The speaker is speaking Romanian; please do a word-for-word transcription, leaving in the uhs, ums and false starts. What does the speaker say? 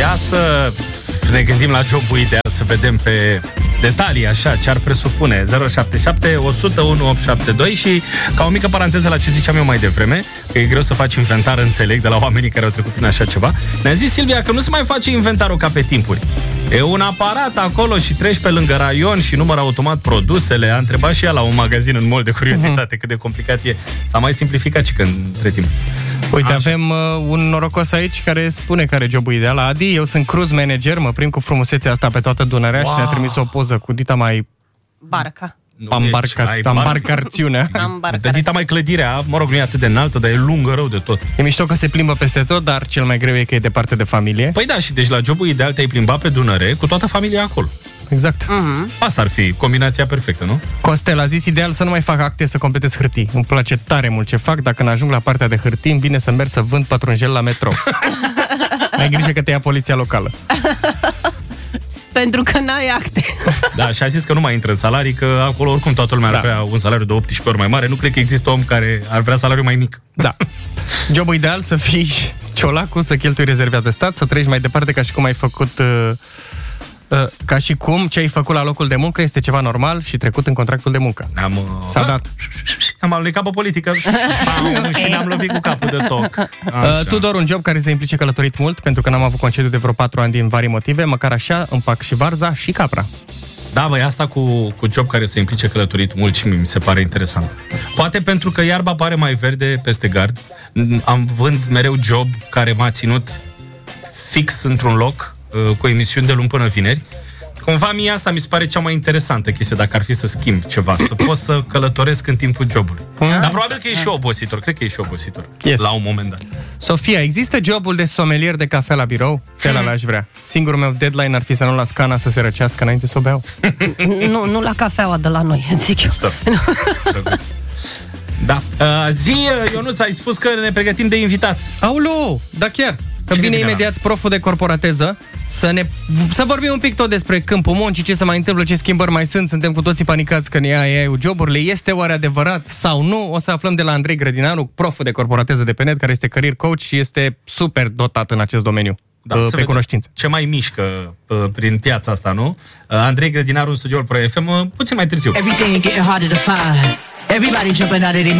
Ia să ne gândim la jobul ideal, să vedem pe detalii, așa, ce ar presupune. Zero șapte șapte o zero unu opt șapte doi. Și ca o mică paranteză la ce ziceam eu mai devreme, că e greu să faci inventar, înțeleg, de la oamenii care au trecut prin așa ceva. Ne-a zis Silvia că nu se mai face inventarul ca pe timpuri. E un aparat acolo și treci pe lângă raion și număr automat produsele. A întrebat și ea la un magazin în mall de curiozitate uh-huh. cât de complicat e. S-a mai simplificat și când între timp. Uite, așa. Avem uh, un norocos aici care spune care e jobul ideal. Adi, eu sunt cruise manager, mă prind cu frumusețea asta pe toată Dunărea wow. și ne-a trimis o poză cu dita mai... Barca. Ambarcarțiunea. De dita mai clădirea, mă rog, nu e atât de înaltă, dar e lungă rău de tot. E mișto că se plimbă peste tot, dar cel mai greu e că e departe de familie. Păi da, și deci la jobul ideal te-ai plimbat pe Dunăre cu toată familia acolo. Exact. Uh-huh. Asta ar fi combinația perfectă, nu? Costel a zis ideal să nu mai fac acte, să completez hârtii. Îmi place tare mult ce fac, dacă când ajung la partea de hârtii, îmi vine să merg să vând pătrunjel la metrou. Ai grijă că te ia poliția locală. Pentru că n-ai acte. Da, și a zis că nu mai intră în salarii, că acolo oricum toată lumea da. ar vrea un salariu de optsprezece ori mai mare. Nu cred că există om care ar vrea salariu mai mic. Da. Jobul ideal să fii ciolacu, să cheltui rezervat de stat, să treci mai departe ca și cum ai făcut... Uh, uh, ca și cum ce ai făcut la locul de muncă este ceva normal și trecut în contractul de muncă. Am, uh, S-a dat. Am alunecat pe politică și ne-am lovit cu capul de toc. Uh, Tudor, un job care se implice călătorit mult, pentru că n-am avut concediu de vreo patru ani din vari motive, măcar așa împac și varza și capra. Da, băi, asta cu, cu job care se implice călătorit mult și mi se pare interesant. Poate pentru că iarba pare mai verde peste gard. Am vând mereu job care m-a ținut fix într-un loc, cu emisiuni de luni până vineri. Cumva mie asta mi se pare cea mai interesantă chestie, dacă ar fi să schimb ceva, să pot să călătoresc în timpul jobului. Dar probabil că e și obositor, cred că e și obositor, este. La un moment dat. Sofia, există jobul de somelier de cafea la birou? Pe ăla l-aș vrea. Singurul meu deadline ar fi să nu las cana să se răcească înainte să o beau. Nu, nu la cafeaua de la noi, zic eu. Da. Uh, zi, Ionuț, ai spus că ne pregătim de invitat. Aoleu, da chiar. Că Cine vine vine imediat la? Proful de corporateză să ne să vorbim un pic tot despre câmpul muncii, ce se mai întâmplă, ce schimbări mai sunt. Suntem cu toții panicați că ne ia, ia joburile. Este oare adevărat sau nu? O să aflăm de la Andrei Grădinaru, proful de corporateză de pe net, care este career coach și este super dotat în acest domeniu. Da, uh, pe cunoștințe. Ce mai mișcă uh, prin piața asta, nu? Uh, Andrei Grădinaru în studioul Pro F M, uh, puțin mai târziu.